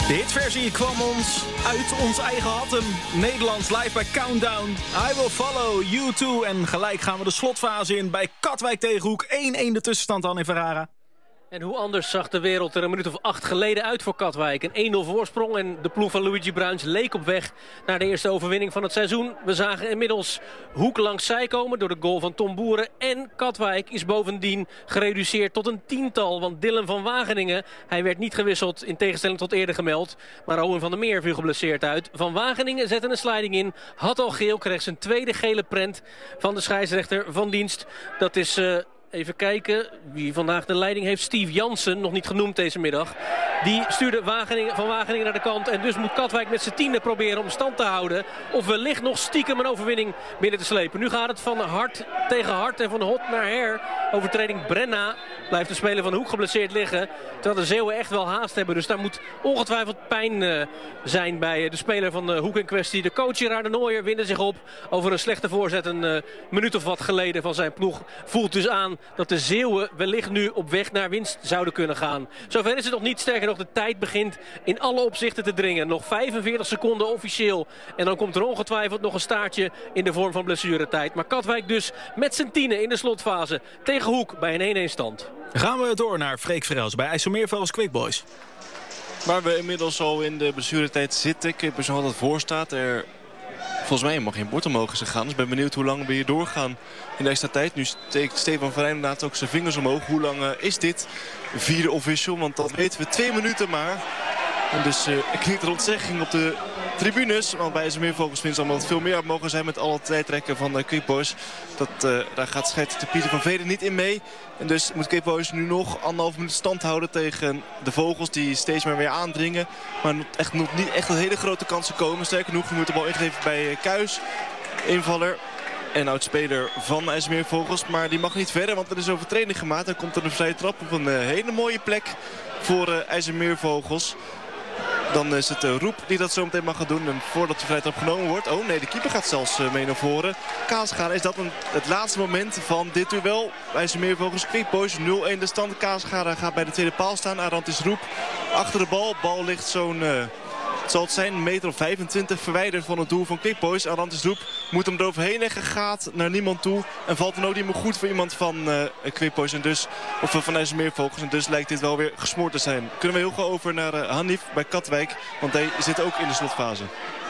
De hitversie kwam ons uit ons eigen hatem. Nederlands live bij Countdown. I Will Follow You Too. En gelijk gaan we de slotfase in bij Katwijk tegen Hoek. 1-1 de tussenstand dan in Ferrara. En hoe anders zag de wereld er een minuut of 8 geleden uit voor Katwijk. Een 1-0 voorsprong en de ploeg van Luigi Bruins leek op weg naar de eerste overwinning van het seizoen. We zagen inmiddels Hoek langs zij komen door de goal van Tom Boeren. En Katwijk is bovendien gereduceerd tot een 10-tal. Want Dylan van Wageningen, hij werd niet gewisseld in tegenstelling tot eerder gemeld. Maar Owen van der Meer viel geblesseerd uit. Van Wageningen zette een sliding in, had al geel, kreeg zijn tweede gele prent van de scheidsrechter van dienst. Dat is... Even kijken wie vandaag de leiding heeft. Steve Jansen, nog niet genoemd deze middag. Die stuurde Van Wageningen naar de kant. En dus moet Katwijk met z'n 10e proberen om stand te houden. Of wellicht nog stiekem een overwinning binnen te slepen. Nu gaat het van hart tegen hart en van hot naar her. Overtreding Brenna blijft de speler van de Hoek geblesseerd liggen. Terwijl de Zeeuwen echt wel haast hebben. Dus daar moet ongetwijfeld pijn zijn bij de speler van de Hoek in kwestie. De coach Gerard de Nooijer winde zich op over een slechte voorzet. Een minuut of wat geleden van zijn ploeg. Voelt dus aan dat de Zeeuwen wellicht nu op weg naar winst zouden kunnen gaan. Zover is het nog niet, sterker nog, de tijd begint in alle opzichten te dringen. Nog 45 seconden officieel. En dan komt er ongetwijfeld nog een staartje in de vorm van blessuretijd. Maar Katwijk dus met zijn 10e in de slotfase tegen Hoek bij een 1-1 stand. Gaan we door naar Freek Verels bij IJsselmeervels Quick Boys. Waar we inmiddels al in de blessuretijd zitten. Ik weet nog wat het voor staat. Volgens mij mag geen bord omhoog zijn gaan. Dus ik ben benieuwd hoe lang we hier doorgaan in de extra tijd. Nu steekt Stefan van Rijn inderdaad ook zijn vingers omhoog. Hoe lang is dit? Vierde official, want dat weten we 2 minuten maar. En dus klinkt er ontzegging op de tribunes. Want bij IJsselmeervogels vindt ze allemaal dat veel meer mogen zijn met alle tijdrekken van de Quick Boys. Daar gaat scheidsrechter Pieter van Veden niet in mee. En dus moet Quick Boys nu nog 1,5 minuut stand houden tegen de Vogels die steeds maar weer aandringen. Maar nog niet echt een hele grote kansen komen. Sterker genoeg, je moet de bal ingegeven bij Kuijs, invaller en oud-speler van IJsselmeervogels. Maar die mag niet verder, want er is overtreding gemaakt. Er komt er een vrije trap op een hele mooie plek voor IJsselmeervogels. Dan is het Roep die dat zo meteen mag gaan doen. En voordat de vrije trap genomen wordt... Oh nee, de keeper gaat zelfs mee naar voren. Kaasgaard, is dat het laatste moment van dit duel. IJsselmeervogels Quick Boys 0-1 de stand. Kaasgaard gaat bij de tweede paal staan. Arantis Roep achter de bal. Bal ligt zo'n... Het zal het zijn, 1,25 meter verwijderd van het doel van Quick Boys. Arantis Roep moet hem eroverheen leggen, gaat naar niemand toe. En valt dan ook niet meer goed voor iemand van Quick Boys of van IJsselmeervogels. En dus lijkt dit wel weer gesmoord te zijn. Kunnen we heel gauw over naar Hanif bij Katwijk, want hij zit ook in de slotfase.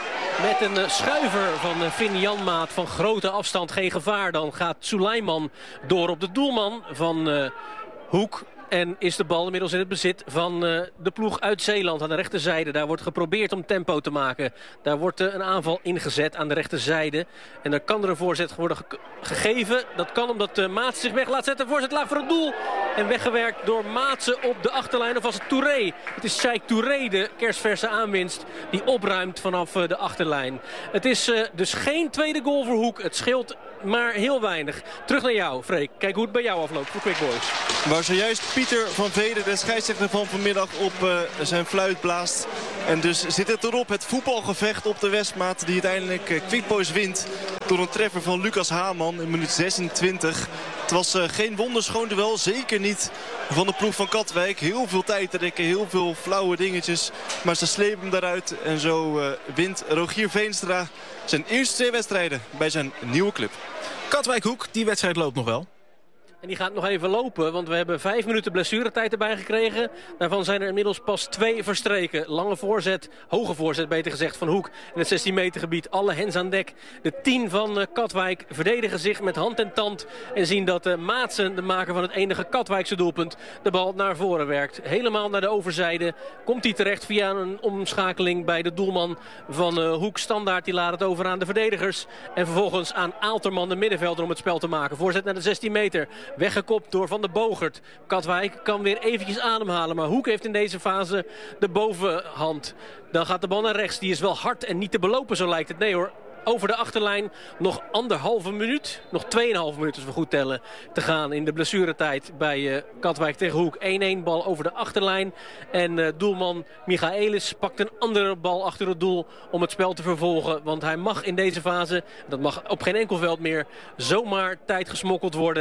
Met een schuiver van Finn Janmaat van grote afstand, geen gevaar. Dan gaat Suleiman door op de doelman van Hoek. En is de bal inmiddels in het bezit van de ploeg uit Zeeland aan de rechterzijde. Daar wordt geprobeerd om tempo te maken. Daar wordt een aanval ingezet aan de rechterzijde. En dan kan er een voorzet worden gegeven. Dat kan omdat Maatsen zich weg laat zetten. Voorzet laag voor het doel. En weggewerkt door Maatsen op de achterlijn. Of was het Touré? Het is Sheikh Touré, de kerstverse aanwinst, die opruimt vanaf de achterlijn. Het is dus geen tweede goal voor Hoek. Het scheelt maar heel weinig. Terug naar jou, Freek. Kijk hoe het bij jou afloopt voor Quick Boys. Waar zojuist Pieter van Veden, de scheidsrechter van vanmiddag, op zijn fluit blaast. En dus zit het erop, het voetbalgevecht op de Westmaat, die uiteindelijk Quick Boys wint door een treffer van Lucas Haman in minuut 26. Het was geen wonderschoon duel, zeker niet van de ploeg van Katwijk. Heel veel tijdrekken, heel veel flauwe dingetjes. Maar ze slepen hem daaruit en zo wint Rogier Veenstra zijn eerste 2 wedstrijden bij zijn nieuwe club. Katwijk Hoek, die wedstrijd loopt nog wel. En die gaat nog even lopen, want we hebben 5 minuten blessuretijd erbij gekregen. Daarvan zijn er inmiddels pas 2 verstreken. Lange voorzet, hoge voorzet beter gezegd, van Hoek in het 16 meter gebied. Alle hens aan dek. De 10 van Katwijk verdedigen zich met hand en tand. En zien dat Maatsen, de maker van het enige Katwijkse doelpunt, de bal naar voren werkt. Helemaal naar de overzijde komt hij terecht via een omschakeling bij de doelman van Hoek. Standaard, die laat het over aan de verdedigers. En vervolgens aan Aalterman, de middenvelder, om het spel te maken. Voorzet naar de 16 meter. Weggekopt door Van der Bogert. Katwijk kan weer eventjes ademhalen. Maar Hoek heeft in deze fase de bovenhand. Dan gaat de bal naar rechts. Die is wel hard en niet te belopen, zo lijkt het. Nee hoor. Over de achterlijn nog 1,5 minuut. Nog 2,5 minuten als we goed tellen. Te gaan in de blessuretijd bij Katwijk tegen Hoek. 1-1 bal over de achterlijn. En doelman Michaelis pakt een andere bal achter het doel om het spel te vervolgen. Want hij mag in deze fase, dat mag op geen enkel veld meer, zomaar tijd gesmokkeld worden.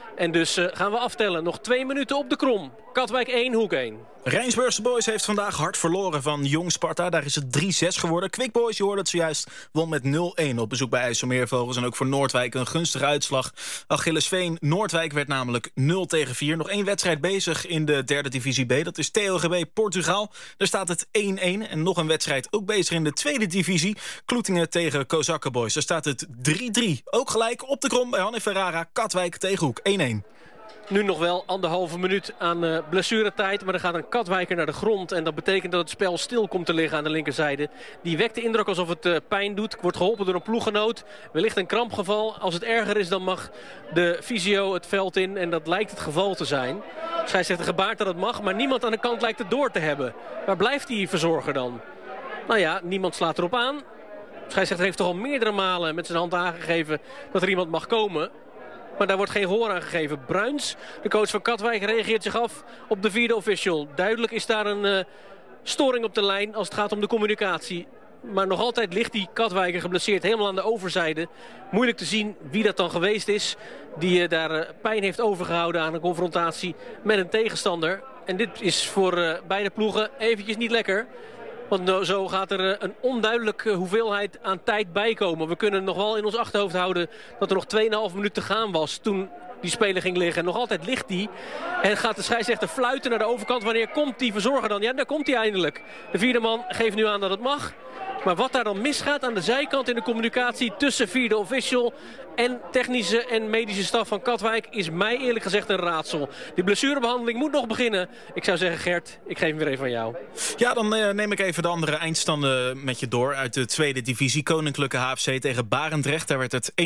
En dus gaan we aftellen. Nog 2 minuten op de krom. Katwijk 1, Hoek 1. Rijnsburgse Boys heeft vandaag hard verloren van Jong Sparta. Daar is het 3-6 geworden. Quick Boys, je hoorde het zojuist, won met 0-1 op bezoek bij IJsselmeervogels. En ook voor Noordwijk een gunstige uitslag. Achillesveen Noordwijk werd namelijk 0-4. Nog 1 wedstrijd bezig in de derde divisie B. Dat is TOGB Portugal. Daar staat het 1-1. En nog een wedstrijd ook bezig in de tweede divisie. Kloetingen tegen Kozakken Boys. Daar staat het 3-3. Ook gelijk op de krom bij Hanni Ferrara. Katwijk tegen Hoek 1-1. Nu nog wel 1,5 minuut aan blessuretijd. Maar er gaat een Katwijker naar de grond. En dat betekent dat het spel stil komt te liggen aan de linkerzijde. Die wekt de indruk alsof het pijn doet. Wordt geholpen door een ploeggenoot. Wellicht een krampgeval. Als het erger is, dan mag de fysio het veld in. En dat lijkt het geval te zijn. Scheidsrechter gebaart dat het mag. Maar niemand aan de kant lijkt het door te hebben. Waar blijft die verzorger dan? Nou ja, niemand slaat erop aan. Scheidsrechter heeft toch al meerdere malen met zijn hand aangegeven dat er iemand mag komen. Maar daar wordt geen gehoor aan gegeven. Bruins, de coach van Katwijk, reageert zich af op de vierde official. Duidelijk is daar een storing op de lijn als het gaat om de communicatie. Maar nog altijd ligt die Katwijker geblesseerd helemaal aan de overzijde. Moeilijk te zien wie dat dan geweest is. Die daar pijn heeft overgehouden aan een confrontatie met een tegenstander. En dit is voor beide ploegen eventjes niet lekker. Want zo gaat er een onduidelijke hoeveelheid aan tijd bij komen. We kunnen nog wel in ons achterhoofd houden dat er nog 2,5 minuten te gaan was toen die speler ging liggen. Nog altijd ligt die. En gaat de scheidsrechter fluiten naar de overkant. Wanneer komt die verzorger dan? Ja, daar komt hij eindelijk. De vierde man geeft nu aan dat het mag. Maar wat daar dan misgaat aan de zijkant in de communicatie tussen vierde official en technische en medische staf van Katwijk is mij eerlijk gezegd een raadsel. Die blessurebehandeling moet nog beginnen. Ik zou zeggen, Gert, ik geef hem weer even aan jou. Ja, dan neem ik even de andere eindstanden met je door uit de tweede divisie. Koninklijke HFC tegen Barendrecht. Daar werd het 1-2.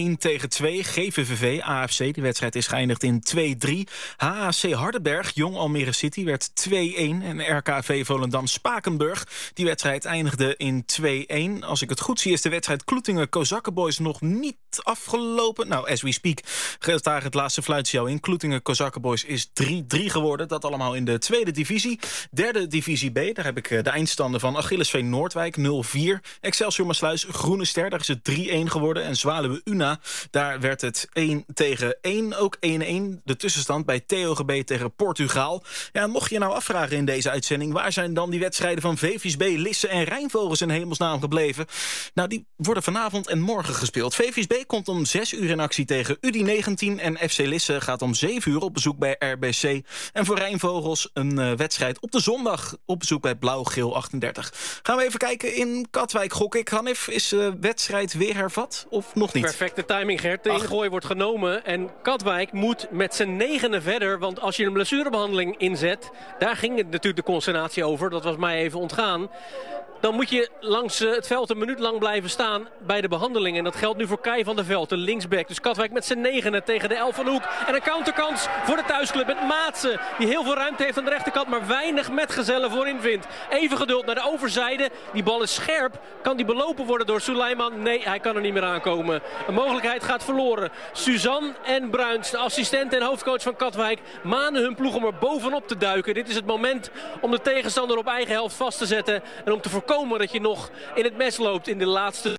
GVVV AFC, die wedstrijd is geëindigd in 2-3. HAC Hardenberg, Jong Almere City, werd 2-1. En RKV Volendam Spakenburg, die wedstrijd eindigde in 2-1. Als ik het goed zie is de wedstrijd Kloetingen Kozakken Boys nog niet afgelopen. Nou, as we speak geldt daar het laatste fluitsignaal in. Kloetingen Kozakken Boys is 3-3 geworden. Dat allemaal in de tweede divisie. Derde divisie B, daar heb ik de eindstanden van Achillesveen Noordwijk 0-4. Excelsior Maasluis Groene Ster, daar is het 3-1 geworden. En Zwaluwe Una, daar werd het 1-1. Ook 1-1 de tussenstand bij TOGB tegen Portugal. Ja, mocht je nou afvragen in deze uitzending, waar zijn dan die wedstrijden van VVSB, Lisse en Rijnvogels in hemelsnaam gebleven? Nou, die worden vanavond en morgen gespeeld. VVSB komt om 6 uur in actie tegen UDI-19 en FC Lisse gaat om 7 uur op bezoek bij RBC. En voor Rijnvogels een wedstrijd op de zondag op bezoek bij Blauw-Geel 38. Gaan we even kijken in Katwijk, gok ik. Hanif, is de wedstrijd weer hervat of nog niet? Perfecte timing, Gert. De ingooi wordt genomen en Katwijk moet met z'n 9 verder. Want als je een blessurebehandeling inzet, daar ging het natuurlijk de consternatie over. Dat was mij even ontgaan. Dan moet je langs het veld een minuut lang blijven staan bij de behandeling. En dat geldt nu voor Kai van der Veld, de linksback. Dus Katwijk met z'n 9 tegen de 11 van Hoek. En een counterkans voor de thuisclub met Maatsen. Die heel veel ruimte heeft aan de rechterkant, maar weinig metgezellen voorin vindt. Even geduld naar de overzijde. Die bal is scherp. Kan die belopen worden door Suleiman? Nee, hij kan er niet meer aankomen. Een mogelijkheid gaat verloren. Suzanne en Bruins, de assistent en hoofdcoach van Katwijk, manen hun ploeg om er bovenop te duiken. Dit is het moment om de tegenstander op eigen helft vast te zetten. En om te voorkomen dat je nog in het mes loopt in de laatste.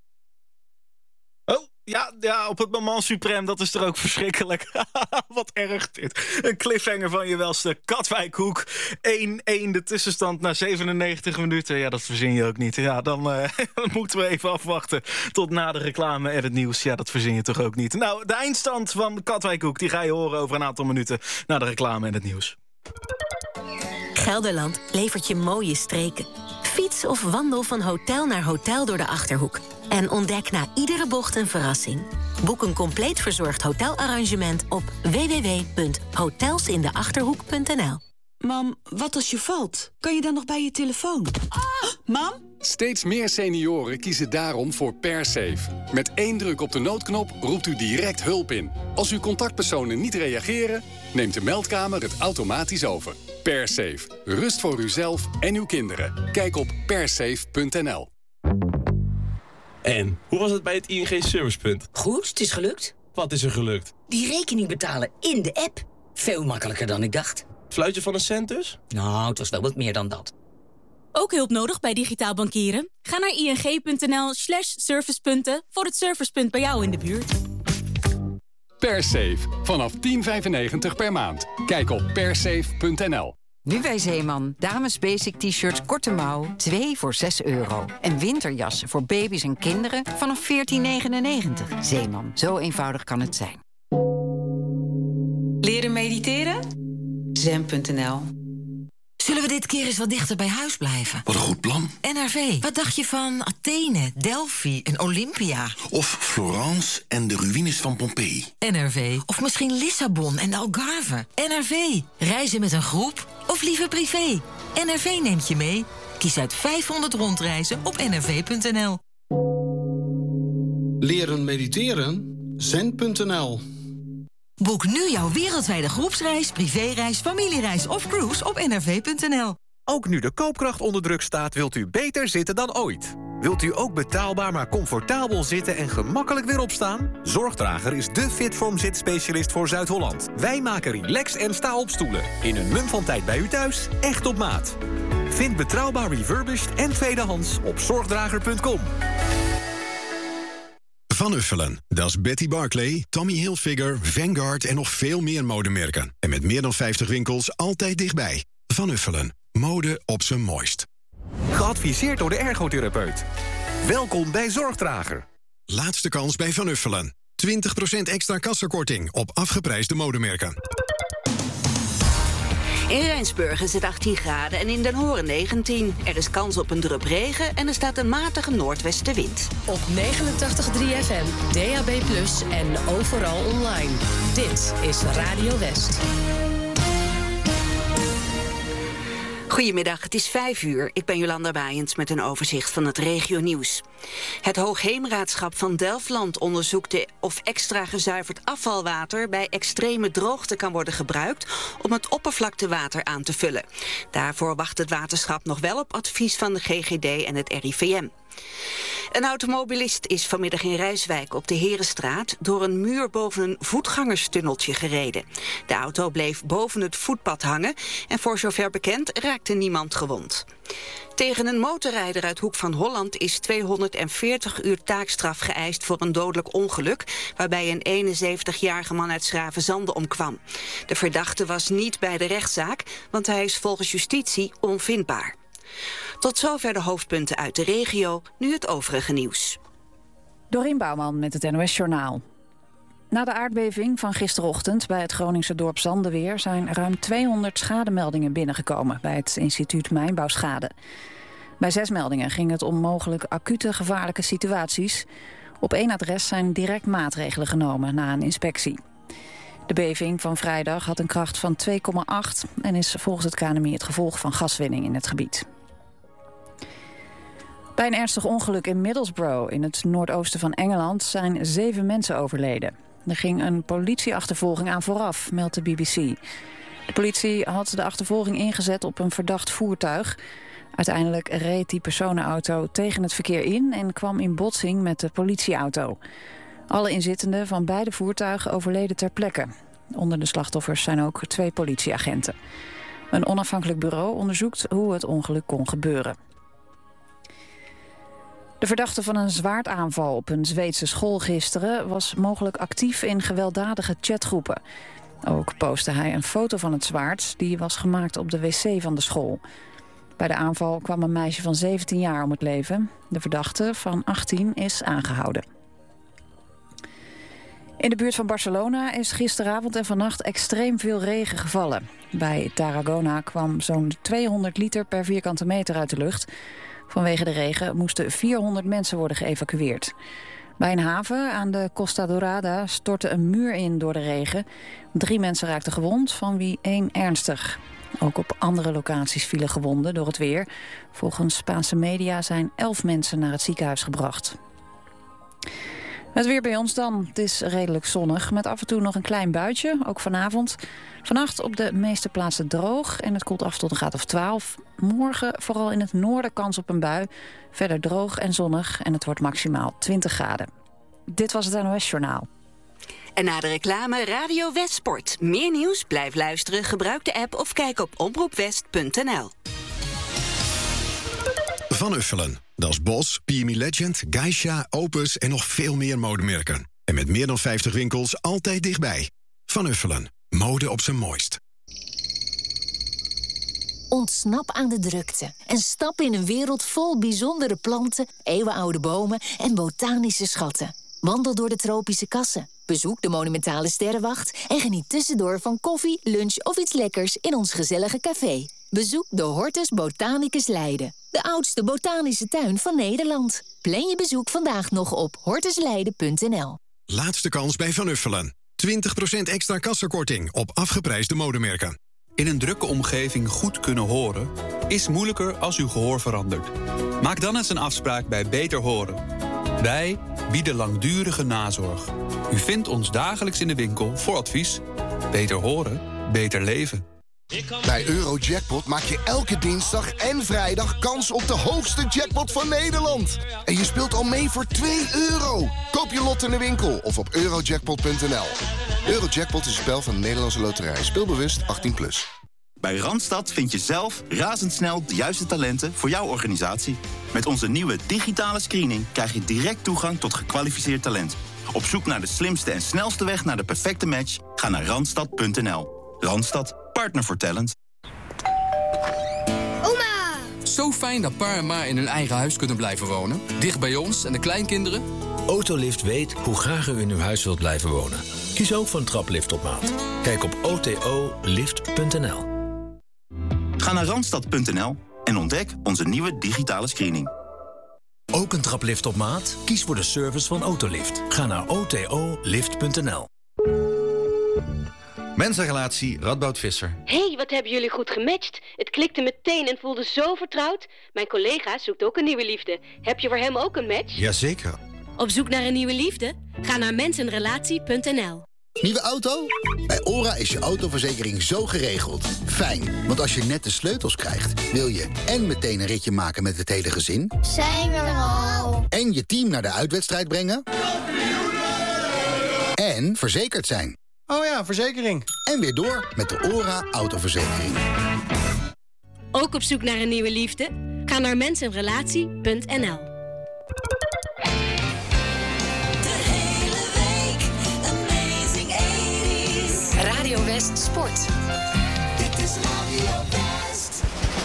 Oh, ja, op het moment suprem, dat is er ook verschrikkelijk. Wat erg dit. Een cliffhanger van je welste Katwijkhoek. 1-1 de tussenstand na 97 minuten. Ja, dat verzin je ook niet. Ja, dan moeten we even afwachten tot na de reclame en het nieuws. Ja, dat verzin je toch ook niet. Nou, de eindstand van Katwijkhoek, die ga je horen over een aantal minuten na de reclame en het nieuws. Gelderland levert je mooie streken. Fiets of wandel van hotel naar hotel door de Achterhoek. En ontdek na iedere bocht een verrassing. Boek een compleet verzorgd hotelarrangement op www.hotelsindeachterhoek.nl. Mam, wat als je valt? Kan je dan nog bij je telefoon? Mam? Steeds meer senioren kiezen daarom voor PerSafe. Met 1 druk op de noodknop roept u direct hulp in. Als uw contactpersonen niet reageren, neemt de meldkamer het automatisch over. PerSafe. Rust voor uzelf en uw kinderen. Kijk op persafe.nl. En, hoe was het bij het ING Servicepunt? Goed, het is gelukt. Wat is er gelukt? Die rekening betalen in de app. Veel makkelijker dan ik dacht. Fluitje van een cent dus? Nou, het was wel wat meer dan dat. Ook hulp nodig bij digitaal bankieren? Ga naar ing.nl/servicepunten voor het servicepunt bij jou in de buurt. Persafe. Vanaf €10,95 per maand. Kijk op persafe.nl. Nu bij Zeeman. Dames basic t-shirts korte mouw, 2 voor €6. En winterjassen voor baby's en kinderen vanaf €14,99. Zeeman, zo eenvoudig kan het zijn. Leren mediteren? Zen.nl. Zullen we dit keer eens wat dichter bij huis blijven? Wat een goed plan. NRV, wat dacht je van Athene, Delphi en Olympia? Of Florence en de ruïnes van Pompeii. NRV, of misschien Lissabon en de Algarve. NRV, reizen met een groep of liever privé? NRV neemt je mee. Kies uit 500 rondreizen op nrv.nl. Leren mediteren? Zen.nl. Boek nu jouw wereldwijde groepsreis, privéreis, familiereis of cruise op nrv.nl. Ook nu de koopkracht onder druk staat, wilt u beter zitten dan ooit. Wilt u ook betaalbaar maar comfortabel zitten en gemakkelijk weer opstaan? Zorgdrager is de Fitform zitspecialist voor Zuid-Holland. Wij maken relax- en sta-opstoelen. In een mum van tijd bij u thuis, echt op maat. Vind betrouwbaar refurbished en tweedehands op zorgdrager.com. Van Uffelen, dat is Betty Barclay, Tommy Hilfiger, Vanguard en nog veel meer modemerken. En met meer dan 50 winkels altijd dichtbij. Van Uffelen, mode op zijn mooist. Geadviseerd door de ergotherapeut. Welkom bij Zorgdrager. Laatste kans bij Van Uffelen. 20% extra kassakorting op afgeprijsde modemerken. In Rijnsburg is het 18 graden en in Den Horen 19. Er is kans op een drup regen en er staat een matige noordwestenwind. Op 89.3 FM, DAB+ en overal online. Dit is Radio West. Goedemiddag, het is 5:00. Ik ben Jolanda Waaiens met een overzicht van het regionieuws. Het Hoogheemraadschap van Delfland onderzoekt of extra gezuiverd afvalwater bij extreme droogte kan worden gebruikt om het oppervlaktewater aan te vullen. Daarvoor wacht het waterschap nog wel op advies van de GGD en het RIVM. Een automobilist is vanmiddag in Rijswijk op de Herenstraat door een muur boven een voetgangerstunneltje gereden. De auto bleef boven het voetpad hangen en voor zover bekend raakte niemand gewond. Tegen een motorrijder uit Hoek van Holland is 240 uur taakstraf geëist voor een dodelijk ongeluk, waarbij een 71-jarige man uit Schravenzande omkwam. De verdachte was niet bij de rechtszaak, want hij is volgens justitie onvindbaar. Tot zover de hoofdpunten uit de regio, nu het overige nieuws. Dorien Bouwman met het NOS-journaal. Na de aardbeving van gisterochtend bij het Groningse dorp Zandeweer zijn ruim 200 schademeldingen binnengekomen bij het instituut Mijnbouwschade. Bij 6 meldingen ging het om mogelijk acute gevaarlijke situaties. Op 1 adres zijn direct maatregelen genomen na een inspectie. De beving van vrijdag had een kracht van 2,8 en is volgens het KNMI het gevolg van gaswinning in het gebied. Bij een ernstig ongeluk in Middlesbrough in het noordoosten van Engeland zijn 7 mensen overleden. Er ging een politieachtervolging aan vooraf, meldt de BBC. De politie had de achtervolging ingezet op een verdacht voertuig. Uiteindelijk reed die personenauto tegen het verkeer in en kwam in botsing met de politieauto. Alle inzittenden van beide voertuigen overleden ter plekke. Onder de slachtoffers zijn ook 2 politieagenten. Een onafhankelijk bureau onderzoekt hoe het ongeluk kon gebeuren. De verdachte van een zwaardaanval op een Zweedse school gisteren was mogelijk actief in gewelddadige chatgroepen. Ook postte hij een foto van het zwaard, die was gemaakt op de wc van de school. Bij de aanval kwam een meisje van 17 jaar om het leven. De verdachte van 18 is aangehouden. In de buurt van Barcelona is gisteravond en vannacht extreem veel regen gevallen. Bij Tarragona kwam zo'n 200 liter per vierkante meter uit de lucht. Vanwege de regen moesten 400 mensen worden geëvacueerd. Bij een haven aan de Costa Dorada stortte een muur in door de regen. 3 mensen raakten gewond, van wie 1 ernstig. Ook op andere locaties vielen gewonden door het weer. Volgens Spaanse media zijn 11 mensen naar het ziekenhuis gebracht. Het weer bij ons dan. Het is redelijk zonnig, met af en toe nog een klein buitje, ook vanavond. Vannacht op de meeste plaatsen droog en het koelt af tot een graad of 12. Morgen vooral in het noorden kans op een bui. Verder droog en zonnig en het wordt maximaal 20 graden. Dit was het NOS-journaal. En na de reclame Radio Westsport. Meer nieuws? Blijf luisteren, gebruik de app of kijk op omroepwest.nl. Van Uffelen, dat is Bos, PMI Legend, Geisha, Opus en nog veel meer modemerken. En met meer dan 50 winkels altijd dichtbij. Van Uffelen. Mode op zijn mooist. Ontsnap aan de drukte en stap in een wereld vol bijzondere planten, eeuwenoude bomen en botanische schatten. Wandel door de tropische kassen, bezoek de monumentale sterrenwacht en geniet tussendoor van koffie, lunch of iets lekkers in ons gezellige café. Bezoek de Hortus Botanicus Leiden, de oudste botanische tuin van Nederland. Plan je bezoek vandaag nog op hortusleiden.nl. Laatste kans bij Van Uffelen. 20% extra kassakorting op afgeprijsde modemerken. In een drukke omgeving goed kunnen horen is moeilijker als uw gehoor verandert. Maak dan eens een afspraak bij Beter Horen. Wij bieden langdurige nazorg. U vindt ons dagelijks in de winkel voor advies. Beter horen, beter leven. Bij Eurojackpot maak je elke dinsdag en vrijdag kans op de hoogste jackpot van Nederland. En je speelt al mee voor €2. Koop je lot in de winkel of op eurojackpot.nl. Eurojackpot is een spel van de Nederlandse Loterij. Speelbewust 18+. Bij Randstad vind je zelf razendsnel de juiste talenten voor jouw organisatie. Met onze nieuwe digitale screening krijg je direct toegang tot gekwalificeerd talent. Op zoek naar de slimste en snelste weg naar de perfecte match? Ga naar randstad.nl. Randstad, partner voor talent. Oma! Zo fijn dat pa en ma in hun eigen huis kunnen blijven wonen. Dicht bij ons en de kleinkinderen. Autolift weet hoe graag u in uw huis wilt blijven wonen. Kies ook voor een traplift op maat. Kijk op otolift.nl. Ga naar randstad.nl en ontdek onze nieuwe digitale screening. Ook een traplift op maat? Kies voor de service van Autolift. Ga naar otolift.nl. Mensenrelatie Radboud Visser. Hey, wat hebben jullie goed gematcht. Het klikte meteen en voelde zo vertrouwd. Mijn collega zoekt ook een nieuwe liefde. Heb je voor hem ook een match? Jazeker. Op zoek naar een nieuwe liefde? Ga naar mensenrelatie.nl. Nieuwe auto? Bij ORA is je autoverzekering zo geregeld. Fijn, want als je net de sleutels krijgt, wil je en meteen een ritje maken met het hele gezin. Zijn we er al? En je team naar de uitwedstrijd brengen. En verzekerd zijn. Oh ja, verzekering. En weer door met de ORA autoverzekering. Ook op zoek naar een nieuwe liefde? Ga naar mensenrelatie.nl. Radio West Sport. Dit is Radio West.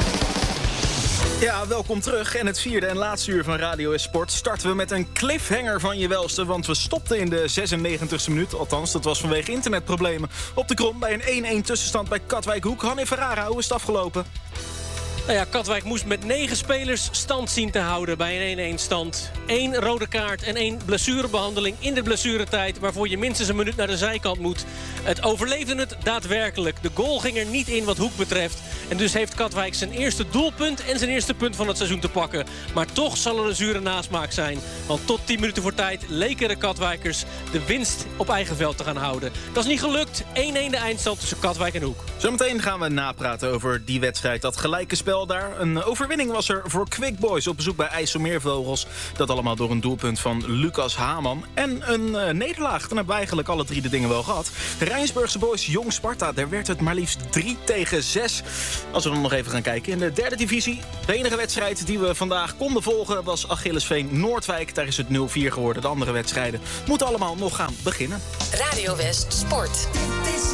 Ja, welkom terug. En het vierde en laatste uur van Radio West Sport starten we met een cliffhanger van je welste. Want we stopten in de 96e minuut. Althans, dat was vanwege internetproblemen. Op de Krom bij een 1-1 tussenstand bij Katwijk Hoek. Hanni Ferrara, hoe is het afgelopen? Nou ja, Katwijk moest met 9 spelers stand zien te houden bij een 1-1 stand. 1 rode kaart en 1 blessurebehandeling in de blessuretijd, waarvoor je minstens een minuut naar de zijkant moet. Het overleefde het daadwerkelijk. De goal ging er niet in wat Hoek betreft. En dus heeft Katwijk zijn eerste doelpunt en zijn eerste punt van het seizoen te pakken. Maar toch zal er een zure nasmaak zijn. Want tot 10 minuten voor tijd leken de Katwijkers de winst op eigen veld te gaan houden. Dat is niet gelukt. 1-1 de eindstand tussen Katwijk en Hoek. Zometeen gaan we napraten over die wedstrijd. Dat gelijke spel daar. Een overwinning was er voor Quick Boys op bezoek bij IJsselmeervogels. Dat allemaal door een doelpunt van Lucas Haman. En een nederlaag. Dan hebben we eigenlijk alle 3 de dingen wel gehad. De Rijnsburgse Boys Jong Sparta. Daar werd het maar liefst 3-6. Als we dan nog even gaan kijken in de derde divisie. De enige wedstrijd die we vandaag konden volgen was Achillesveen Noordwijk. Daar is het 0-4 geworden. De andere wedstrijden moeten allemaal nog gaan beginnen. Radio West Sport.